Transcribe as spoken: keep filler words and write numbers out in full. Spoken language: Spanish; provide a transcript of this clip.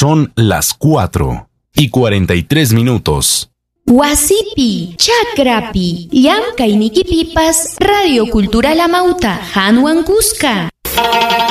Son las cuatro y cuarenta y tres minutos. Wasipi, Chakrapi, Llamkay Nikipipas, Radio Cultural Amauta, Hanwan Cusca.